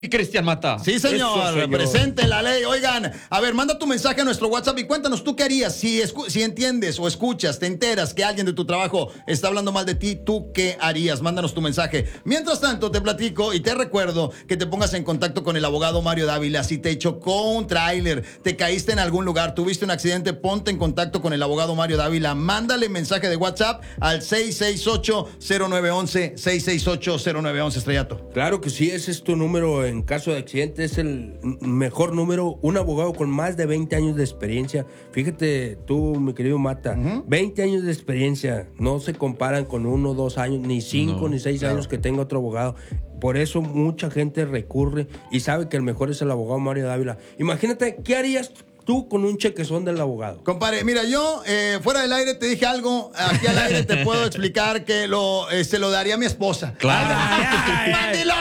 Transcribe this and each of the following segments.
Y Cristian Mata. Sí, señor, Eso, presente la ley. Oigan, a ver, manda tu mensaje a nuestro WhatsApp y cuéntanos tú qué harías si entiendes o escuchas, te enteras que alguien de tu trabajo está hablando mal de ti, tú qué harías. Mándanos tu mensaje. Mientras tanto, te platico y te recuerdo que te pongas en contacto con el abogado Mario Dávila. Si te chocó un tráiler, te caíste en algún lugar, tuviste un accidente, ponte en contacto con el abogado Mario Dávila. Mándale mensaje de WhatsApp al 668-0911, 668-0911, Estrellato. Claro que sí, ese es tu número en caso de accidente, es el mejor número, un abogado con más de 20 años de experiencia. Fíjate tú, mi querido Mata, 20 años de experiencia, no se comparan con 1 o 2 años, ni 5 ni 6 años que tenga otro abogado. Por eso mucha gente recurre y sabe que el mejor es el abogado Mario Dávila. Imagínate, ¿qué harías tú con un chequezón del abogado? Compadre, mira, yo fuera del aire te dije algo, aquí al aire te puedo explicar que se lo daría a mi esposa. Claro. ¡Mandilón!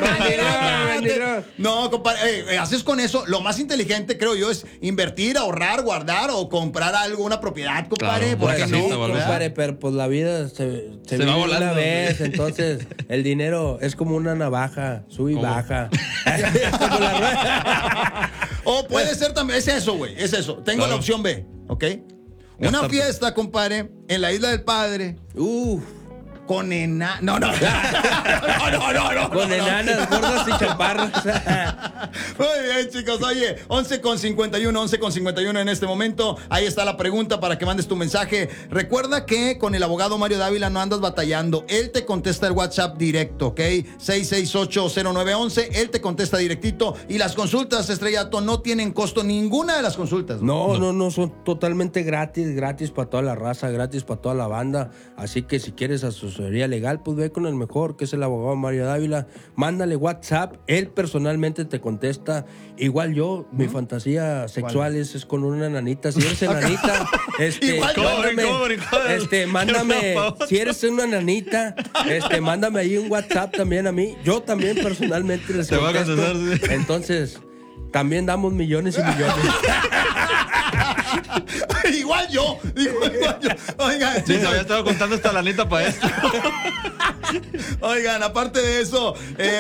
No, compadre, haces con eso, lo más inteligente, creo yo, es invertir, ahorrar, guardar o comprar algo, una propiedad, compadre. Claro, ¿Por una qué casita no? o algo así. Compadre, pero pues la vida se vive va volando. una vez, entonces el dinero es como una navaja, sube y ¿Cómo? baja. Como la rueda. O puede ser también, es eso, güey, es eso. Tengo Claro. la opción B, ¿ok? Una Gastar. fiesta, compadre, en la Isla del Padre, con No. No. No. Con enanas, gordas y chaparras. Muy bien, chicos. Oye, 11:51 en este momento. Ahí está la pregunta para que mandes tu mensaje. Recuerda que con el abogado Mario Dávila no andas batallando. Él te contesta el WhatsApp directo, ¿ok? 668-0911. Él te contesta directito. Y las consultas, Estrellato, no tienen costo ninguna de las consultas. No, son totalmente gratis para toda la raza, gratis para toda la banda. Así que si quieres asesoría legal, pues ve con el mejor, que es el abogado Mario Dávila. Mándale WhatsApp, él personalmente te contesta. Igual yo, mi fantasía sexual es con una nanita. Si eres enanita, Igual yo, mándame, si eres una nanita, mándame ahí un WhatsApp también a mí. Yo también personalmente les Te va a contesto. contestar, sí. Entonces, también damos millones y millones. Igual yo. Oigan, Sí, se había estado contando esta lanita para esto. Oigan, aparte de eso,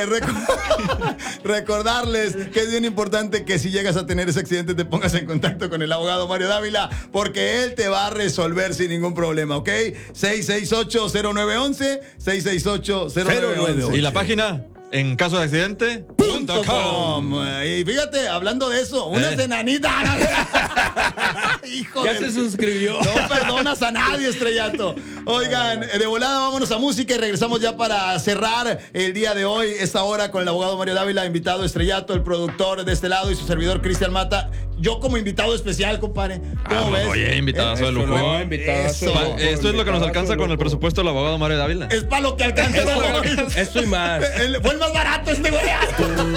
recordarles que es bien importante que si llegas a tener ese accidente te pongas en contacto con el abogado Mario Dávila, porque él te va a resolver sin ningún problema, ¿ok? 668-0911, 668-0911. ¿Y la página? En caso de accidente. .com. Y fíjate, hablando de eso, unas enanitas. Hijo Ya de... se suscribió. No perdonas a nadie, Estrellato. Oigan, de volada vámonos a música y regresamos ya para cerrar el día de hoy, esta hora, con el abogado Mario Dávila, invitado Estrellato, el productor de este lado y su servidor Cristian Mata. Yo como invitado especial, compadre. ¿Cómo ves? Oye, invitadazo de lujo. No, invitadazo. Eso. Esto es lo que nos alcanza con el presupuesto del abogado Mario Dávila. Es para lo que alcanza. Esto y más. Fue el más barato este güey.